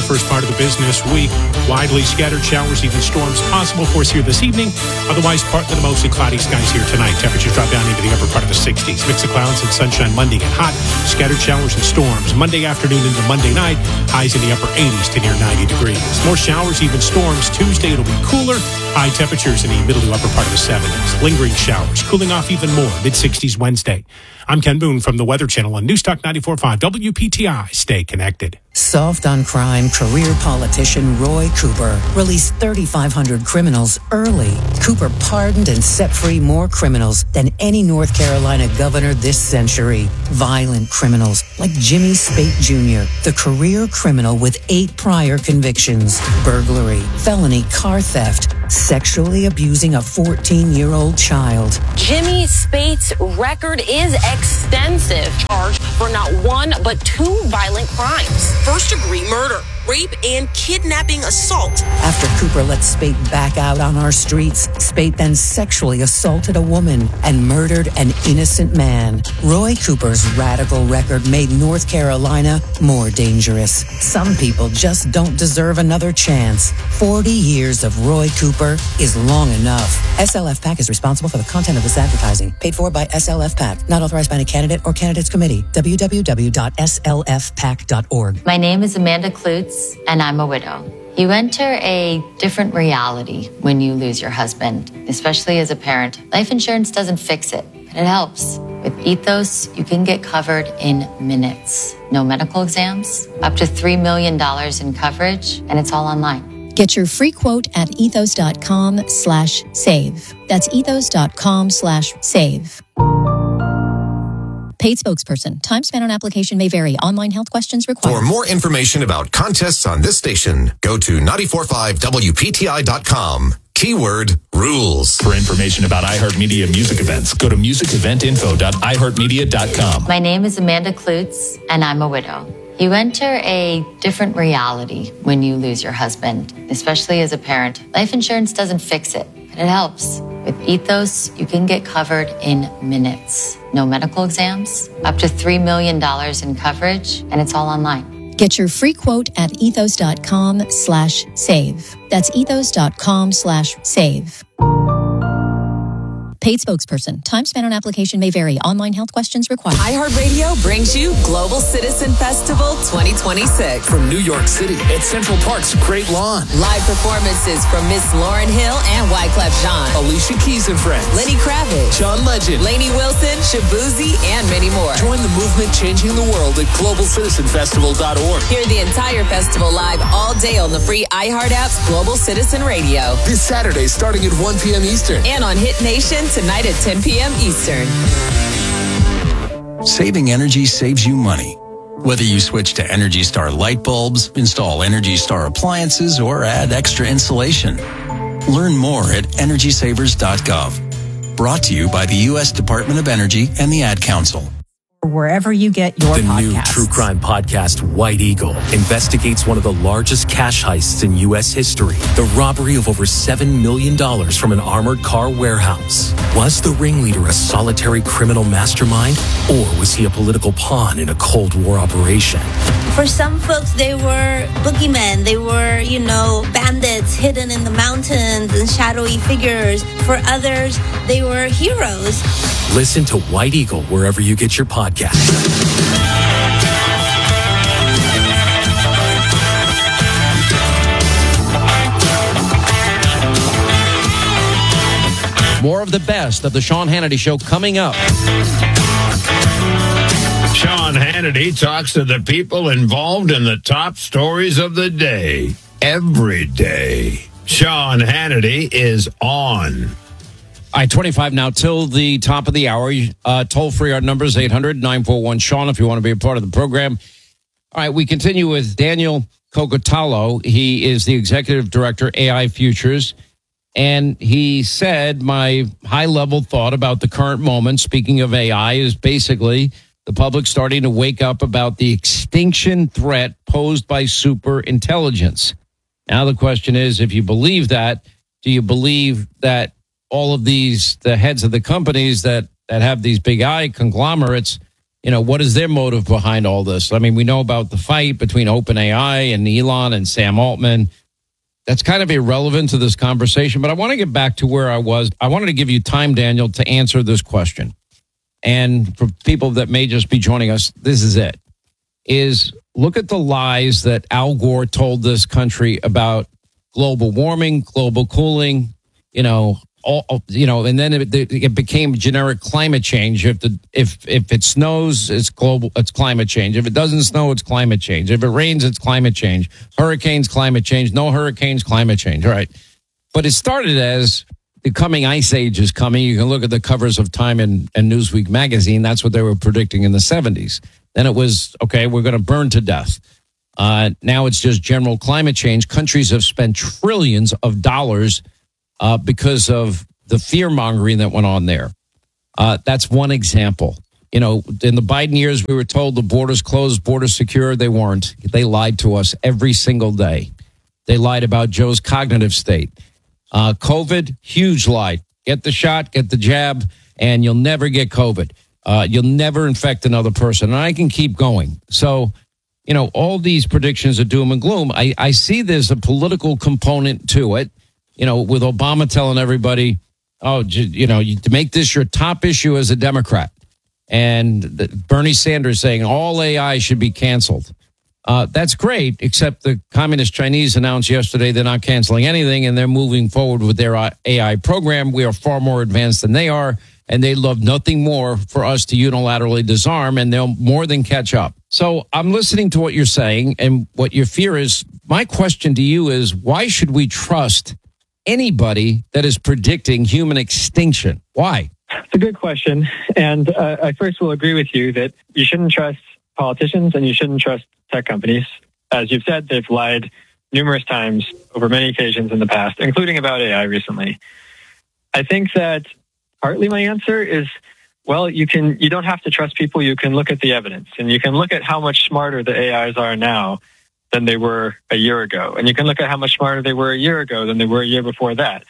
first part of the business week. Widely scattered showers, even storms possible for us here this evening. Otherwise, partly to mostly cloudy skies here tonight. Temperatures drop down into the upper part of the 60s. Mix of clouds and sunshine Monday and hot. Scattered showers and storms. Monday afternoon into Monday night. Highs in the upper 80s to near 90 degrees. More showers, even storms. Tuesday, it'll be cooler. High temperatures in the middle to upper part of the 70s. Lingering showers. Cooling off even more. Mid-60s Wednesday. I'm Ken Boone from the Weather Channel on Newstalk 94.5 WPTI. Stay connected. Soft on crime, career politician Roy Cooper released 3,500 criminals early. Cooper pardoned and set free more criminals than any North Carolina governor this century. Violent criminals like Jimmy Spate Jr., the career criminal with 8 prior convictions: burglary, felony car theft, sexually abusing a 14-year-old child. Jimmy Spate's record is extensive. Charged for not one, but 2 violent crimes. First-degree murder, rape, and kidnapping assault. After Cooper let Spate back out on our streets, Spate then sexually assaulted a woman and murdered an innocent man. Roy Cooper's radical record made North Carolina more dangerous. Some people just don't deserve another chance. 40 years of Roy Cooper is long enough. SLF PAC is responsible for the content of this advertising. Paid for by SLF PAC. Not authorized by any candidate or candidates committee. www.slfpac.org. My name is Amanda Klutz, and I'm a widow. You enter a different reality when you lose your husband, especially as a parent. Life insurance doesn't fix it, but it helps. With Ethos, you can get covered in minutes. No medical exams, up to $3 million in coverage, and it's all online. Get your free quote at ethos.com/save. That's ethos.com/save. Paid spokesperson. Time spent on application may vary. Online health questions required. For more information about contests on this station, go to 945WPTI.com. Keyword rules. For information about iHeartMedia music events, go to musiceventinfo.iheartmedia.com. My name is Amanda Klutz, and I'm a widow. You enter a different reality when you lose your husband, especially as a parent. Life insurance doesn't fix it, but it helps. With Ethos, you can get covered in minutes. No medical exams, up to $3 million in coverage, and it's all online. Get your free quote at ethos.com/save. That's ethos.com/save. Paid spokesperson. Time spent on application may vary. Online health questions required. iHeartRadio brings you Global Citizen Festival 2026. From New York City at Central Park's Great Lawn. Live performances from Miss Lauryn Hill and Wyclef Jean. Alicia Keys and Friends. Lenny Kravitz. John Legend. Lainey Wilson, Shabuzi, and many more. Join the movement changing the world at globalcitizenfestival.org. Hear the entire festival live all day on the free iHeart app's Global Citizen Radio. This Saturday starting at 1 p.m. Eastern. And on Hit Nation tonight at 10 p.m. Eastern. Saving energy saves you money. Whether you switch to Energy Star light bulbs, install Energy Star appliances, or add extra insulation. Learn more at EnergySavers.gov. Brought to you by the U.S. Department of Energy and the Ad Council. Wherever you get your podcasts. The new true crime podcast, White Eagle, investigates one of the largest cash heists in U.S. history. The robbery of over $7 million from an armored car warehouse. Was the ringleader a solitary criminal mastermind, or was he a political pawn in a Cold War operation? For some folks, they were boogeymen. They were, bandits hidden in the mountains and shadowy figures. For others, they were heroes. Listen to White Eagle wherever you get your podcast. More of the best of the Sean Hannity Show coming up. Sean Hannity talks to the people involved in the top stories of the day. Every day. Sean Hannity is on. All right, 25 now till the top of the hour. Toll free, our number is 800-941-SEAN if you want to be a part of the program. All right, we continue with Daniel Cocotalo. He is the executive director, AI Futures. And he said, my high-level thought about the current moment, speaking of AI, is basically the public starting to wake up about the extinction threat posed by superintelligence. Now the question is, if you believe that, do you believe that all of these, the heads of the companies that have these big AI conglomerates, what is their motive behind all this? I mean, we know about the fight between OpenAI and Elon and Sam Altman. That's kind of irrelevant to this conversation, but I want to get back to where I was. I wanted to give you time, Daniel, to answer this question. And for people that may just be joining us, this is it. Look at the lies that Al Gore told this country about global warming, global cooling, and then it became generic climate change. If it snows, it's climate change. If it doesn't snow, it's climate change. If it rains, it's climate change. Hurricanes, climate change. No hurricanes, climate change. All right. But it started as the coming ice age is coming. You can look at the covers of Time and Newsweek magazine. That's what they were predicting in the 70s. Then it was, okay, we're going to burn to death. Now it's just general climate change. Countries have spent trillions of dollars because of the fear-mongering that went on there. That's one example. In the Biden years, we were told the borders closed, borders secure. They weren't. They lied to us every single day. They lied about Joe's cognitive state. COVID, huge lie. Get the shot, get the jab, and you'll never get COVID. You'll never infect another person. And I can keep going. So, all these predictions are doom and gloom. I see there's a political component to it, with Obama telling everybody, to make this your top issue as a Democrat. And Bernie Sanders saying all AI should be canceled. That's great, except the Communist Chinese announced yesterday they're not canceling anything, and they're moving forward with their AI program. We are far more advanced than they are, and they love nothing more for us to unilaterally disarm, and they'll more than catch up. So I'm listening to what you're saying and what your fear is. My question to you is, why should we trust anybody that is predicting human extinction? Why? It's a good question. And I first will agree with you that you shouldn't trust politicians and you shouldn't trust tech companies. As you've said, they've lied numerous times over many occasions in the past, including about AI recently. I think that partly my answer is, well, you don't have to trust people. You can look at the evidence, and you can look at how much smarter the AIs are now than they were a year ago. And you can look at how much smarter they were a year ago than they were a year before that.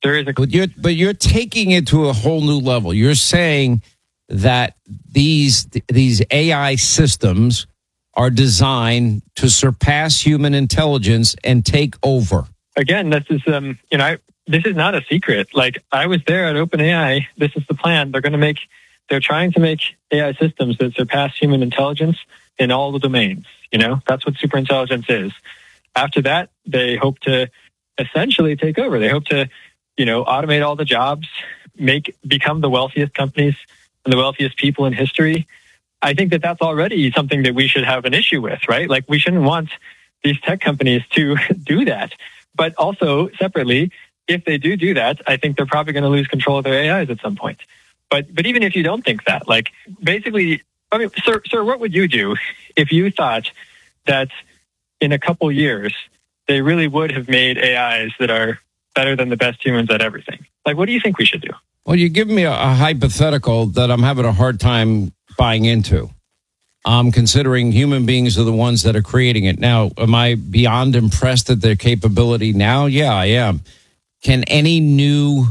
But you're taking it to a whole new level. You're saying that these AI systems are designed to surpass human intelligence and take over. Again, this is this is not a secret. Like, I was there at OpenAI. This is the plan. They're trying to make AI systems that surpass human intelligence in all the domains. That's what superintelligence is. After that, they hope to essentially take over. They hope to, automate all the jobs, become the wealthiest companies and the wealthiest people in history. I think that that's already something that we should have an issue with, right? Like, we shouldn't want these tech companies to do that. But also, separately, if they do that, I think they're probably going to lose control of their AIs at some point. But even if you don't think that, basically, sir, what would you do if you thought that in a couple years they really would have made AIs that are better than the best humans at everything? What do you think we should do? Well, you give me a hypothetical that I'm having a hard time buying into. Considering human beings are the ones that are creating it. Now, am I beyond impressed at their capability now? Yeah, I am. Can any new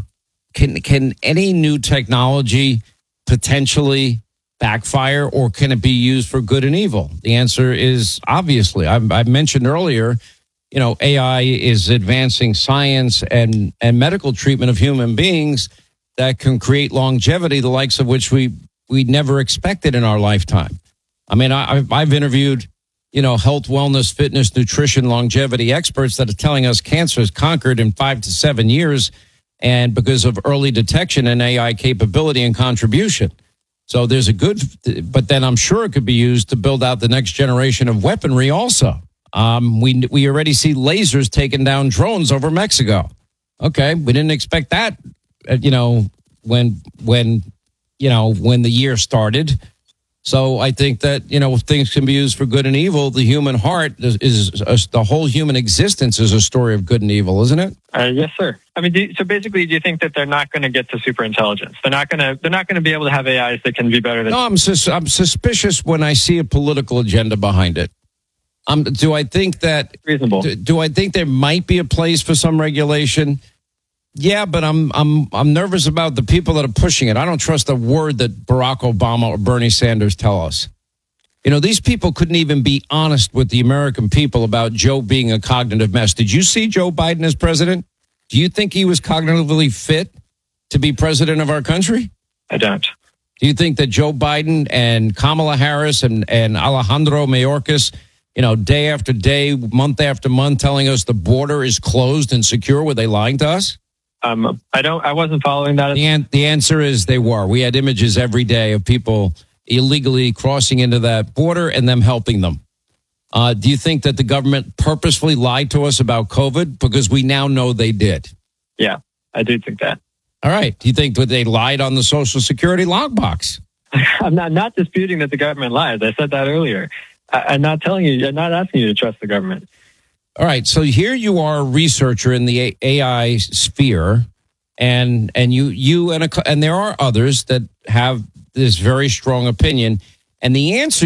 technology potentially backfire, or can it be used for good and evil? The answer is obviously. I mentioned earlier, AI is advancing science and medical treatment of human beings that can create longevity, the likes of which we never expected in our lifetime. I mean, I've interviewed, health, wellness, fitness, nutrition, longevity experts that are telling us cancer is conquered in 5 to 7 years, and because of early detection and AI capability and contribution. So there's but then I'm sure it could be used to build out the next generation of weaponry also. We already see lasers taking down drones over Mexico. Okay, we didn't expect that, when the year started. So I think that, things can be used for good and evil. The human heart is the whole human existence is a story of good and evil, isn't it? Yes, sir. I mean, so basically, do you think that they're not going to get to superintelligence? They're not going to be able to have AIs that can be better than... No, I'm suspicious when I see a political agenda behind it. Do I think that... Reasonable. Do I think there might be a place for some regulation? Yeah, but I'm nervous about the people that are pushing it. I don't trust a word that Barack Obama or Bernie Sanders tell us. You know, these people couldn't even be honest with the American people about Joe being a cognitive mess. Did you see Joe Biden as president? Do you think he was cognitively fit to be president of our country? I don't. Do you think that Joe Biden and Kamala Harris and Alejandro Mayorkas, you know, day after day, month after month, telling us the border is closed and secure, were they lying to us? I wasn't following that. The answer is they were. We had images every day of people illegally crossing into that border and them helping them. Do you think that the government purposefully lied to us about COVID? Because we now know they did. Yeah, I do think that. All right. Do you think that they lied on the Social Security logbox? I'm not disputing that the government lies. I said that earlier. I'm not telling you. I'm not asking you to trust the government. All right. So here you are, a researcher in the AI sphere, and you and there are others that have this very strong opinion. And the answer